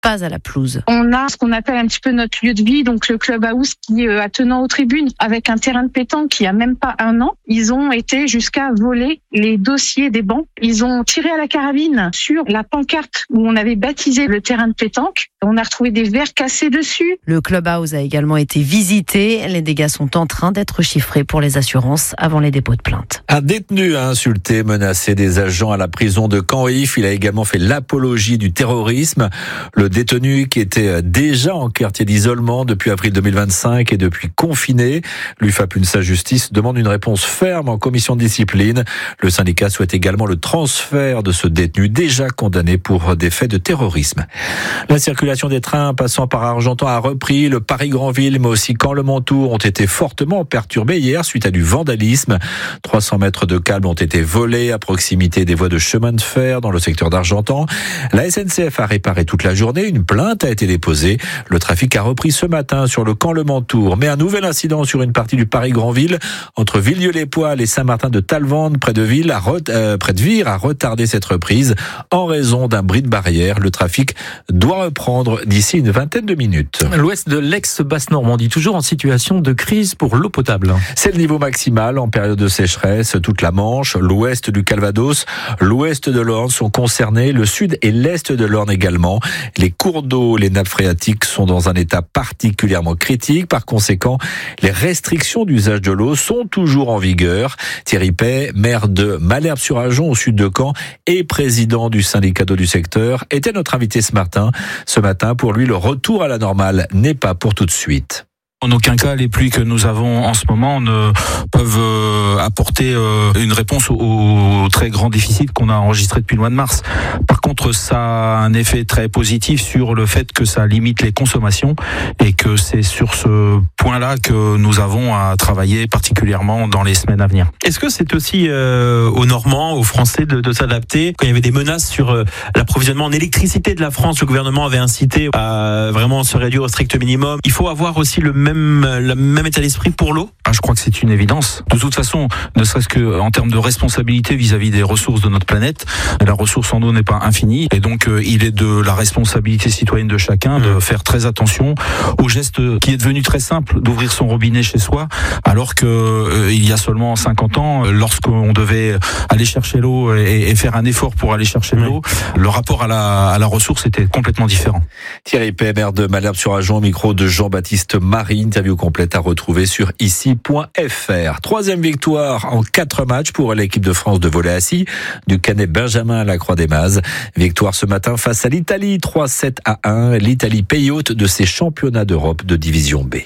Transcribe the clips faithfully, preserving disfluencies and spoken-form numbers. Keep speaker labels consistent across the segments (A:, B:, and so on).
A: pas à la pelouse.
B: On a ce qu'on appelle un petit peu notre lieu de vie, donc le clubhouse qui est attenant aux tribunes, avec un terrain de pétanque qui a même pas un an. Ils ont été jusqu'à voler les dossiers des bancs. Ils ont tiré à la carabine sur la pancarte où on avait baptisé le terrain de pétanque. On a retrouvé des verres cassés dessus.
A: Le clubhouse a également été visité. Les dégâts sont en train d'être chiffrés pour les assurances avant les dépôts de plainte.
C: Un détenu a insulté, menacé des agents à la prison de Caen-If. Il a également fait l'apologie du terrorisme. Le détenu, qui était déjà en quartier d'isolement depuis avril deux mille vingt-cinq et depuis confiné, l'U F A P UNSA Justice demande une réponse ferme en commission de discipline. Le syndicat souhaite également le transfert de ce détenu déjà condamné pour des faits de terrorisme. La circulation des trains passant par Argentan a repris. Le Paris-Granville, mais aussi Caen-le-Montour ont été fortement perturbés hier suite à du vandalisme. trois cents mètres de câbles ont été volés à proximité des voies de chemin de fer dans le secteur d'Argentan. La S N C F a réparé toute la journée. Une plainte a été déposée. Le trafic a repris ce matin sur le Caen-le-Montour. Mais un nouvel incident sur une partie du Paris-Granville entre Villieu-les-Poils et Saint-Martin de Talvende, près de Ville, à re- euh, près de Vire, a retardé cette reprise en raison d'un bris de barrière. Le trafic doit reprendre d'ici une vingtaine de minutes.
D: L'ouest de l'ex-Basse-Normandie, toujours en situation de crise pour l'eau potable.
C: C'est le niveau maximal en période de sécheresse. Toute la Manche, l'ouest du Calvados, l'ouest de l'Orne sont concernés, le sud et l'est de l'Orne également. Les cours d'eau, les nappes phréatiques sont dans un état particulièrement critique. Par conséquent, les restrictions d'usage de l'eau sont toujours en vigueur. Thierry Pay, maire de Malherbe-sur-Ajon au sud de Caen et président du syndicat d'eau du secteur, était notre invité ce matin. Ce matin, pour lui, le retour à la normale n'est pas pour tout de suite.
E: En aucun cas, les pluies que nous avons en ce moment ne peuvent euh, apporter euh, une réponse au, au très grand déficit qu'on a enregistré depuis le mois de mars. Par contre, ça a un effet très positif sur le fait que ça limite les consommations et que c'est sur ce point-là que nous avons à travailler particulièrement dans les semaines à venir.
D: Est-ce que c'est aussi euh, aux Normands, aux Français de, de s'adapter? Quand il y avait des menaces sur euh, l'approvisionnement en électricité de la France, le gouvernement avait incité à vraiment se réduire au strict minimum. Il faut avoir aussi le même Même, le même état d'esprit pour l'eau?
E: Ah, je crois que c'est une évidence. De toute façon, ne serait-ce que en termes de responsabilité vis-à-vis des ressources de notre planète, la ressource en eau n'est pas infinie. Et donc, euh, il est de la responsabilité citoyenne de chacun de faire très attention au geste qui est devenu très simple d'ouvrir son robinet chez soi, alors que euh, il y a seulement cinquante ans, lorsqu'on devait aller chercher l'eau et, et faire un effort pour aller chercher de l'eau, le rapport à la, à la ressource était complètement différent.
C: Thierry Pay, maire de Malherbe-sur-Ajon, au micro de Jean-Baptiste Marie. Interview complète à retrouver sur ici point f r. Troisième victoire en quatre matchs pour l'équipe de France de volley assis du Canet Benjamin à la Croix-des-Mazes. Victoire ce matin face à l'Italie, trois sept à un. L'Italie pays hôte de ses championnats d'Europe de division B.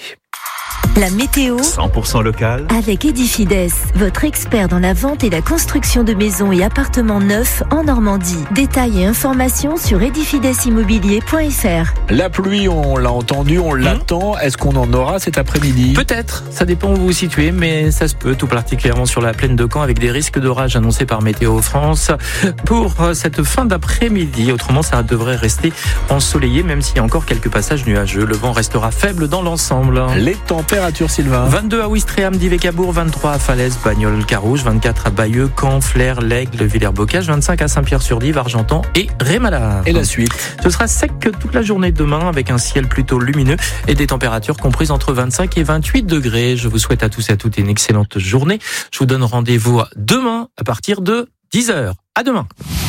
F: La météo
G: cent pour cent local
F: avec Edifides, votre expert dans la vente et la construction de maisons et appartements neufs en Normandie. Détails et informations sur edifides immobilier point f r.
C: La pluie, on l'a entendu, on l'attend. Est-ce qu'on en aura cet après-midi?
D: Peut-être, ça dépend où vous vous situez, mais ça se peut, tout particulièrement sur la plaine de Caen, avec des risques d'orage annoncés par Météo France pour cette fin d'après-midi. Autrement, ça devrait rester ensoleillé, même s'il y a encore quelques passages nuageux. Le vent restera faible dans l'ensemble.
C: Les températures, Sylvain?
D: vingt-deux à Ouistreham, Divé-Cabourg, vingt-trois à Falaise, Bagnols, Carouge, vingt-quatre à Bayeux, Caen, Flers, l'Aigle, Villers-Bocage, vingt-cinq à Saint-Pierre-sur-Dive, Argentan et Rémalard.
C: Et la suite?
D: Ce sera sec toute la journée demain avec un ciel plutôt lumineux et des températures comprises entre vingt-cinq et vingt-huit degrés. Je vous souhaite à tous et à toutes une excellente journée. Je vous donne rendez-vous demain à partir de dix heures. À demain.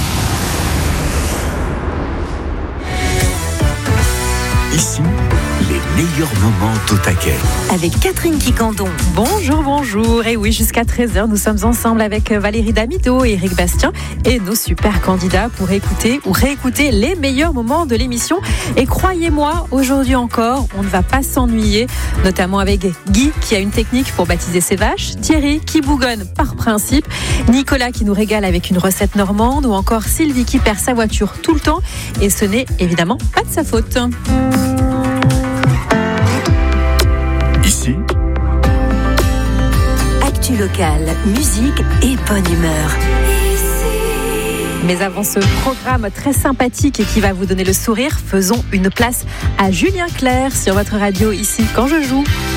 G: Ici, les meilleurs moments au taquet.
F: Avec Catherine Quicandon.
H: Bonjour, bonjour. Et oui, jusqu'à treize heures, nous sommes ensemble avec Valérie Damido et Eric Bastien et nos super candidats pour écouter ou réécouter les meilleurs moments de l'émission. Et croyez-moi, aujourd'hui encore, on ne va pas s'ennuyer, notamment avec Guy qui a une technique pour baptiser ses vaches, Thierry qui bougonne par principe, Nicolas qui nous régale avec une recette normande ou encore Sylvie qui perd sa voiture tout le temps. Et ce n'est évidemment pas de sa faute.
G: Ici,
F: Actu locale, musique et bonne humeur.
H: Mais avant ce programme très sympathique et qui va vous donner le sourire, faisons une place à Julien Clerc sur votre radio ici quand je joue.